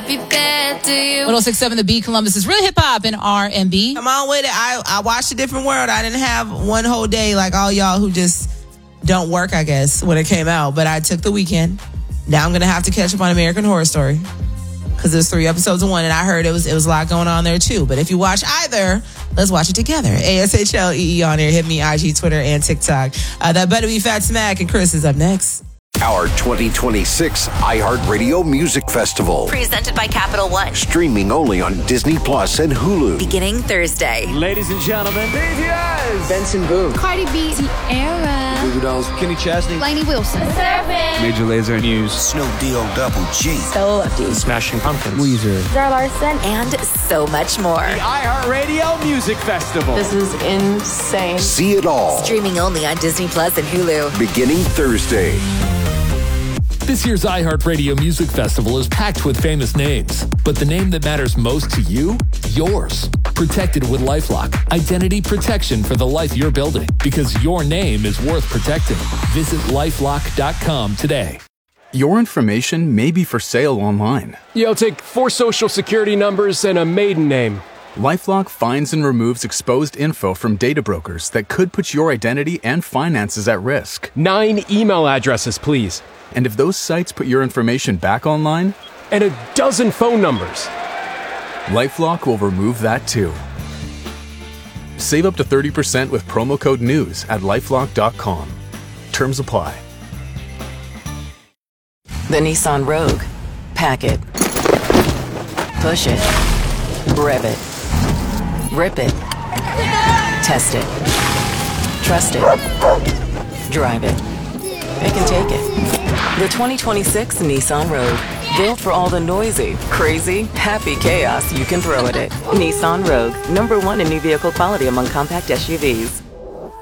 Happy birthday to you. 106.7 The Beat, Columbus is real hip hop and R&B. Come on with it. I watched A Different World. I didn't have one whole day like all y'all who just don't work, I guess, when it came out. But I took the weekend. Now I'm going to have to catch up on American Horror Story because there's 3 episodes of one, and I heard it was a lot going on there too. But if you watch either, let's watch it together. ASHLEE on here. Hit me IG, Twitter, and TikTok. That better be Fat Smack, and Chris is up next. Our 2026 iHeartRadio Music Festival. Presented by Capital One. Streaming only on Disney Plus and Hulu. Beginning Thursday. Ladies and gentlemen, BTS. Benson Boone. Cardi B. Tierra. Goo Goo Dolls. Kenny Chesney. Lainey Wilson. Servant. Major Lazer News. Snoop D-O Double G. So Lucky. Smashing Pumpkins. Weezer. Zara Larson. And so much more. The iHeartRadio Music Festival. This is insane. See it all. Streaming only on Disney Plus and Hulu. Beginning Thursday. This year's iHeartRadio Music Festival is packed with famous names, but the name that matters most to you? Yours. Protected with LifeLock. Identity protection for the life you're building, because your name is worth protecting. Visit LifeLock.com today. Your information may be for sale online. Yeah, I'll take 4 social security numbers and a maiden name. LifeLock finds and removes exposed info from data brokers that could put your identity and finances at risk. 9 email addresses, please. And if those sites put your information back online, And a dozen phone numbers. LifeLock will remove that too. Save up to 30% with promo code NEWS at LifeLock.com. Terms apply. The Nissan Rogue. Pack it. Push it. Rev it. Rip it. Test it. Trust it. Drive it. It can take it. The 2026 Nissan Rogue. Built for all the noisy, crazy, happy chaos you can throw at it. Nissan Rogue. #1 in new vehicle quality among compact SUVs.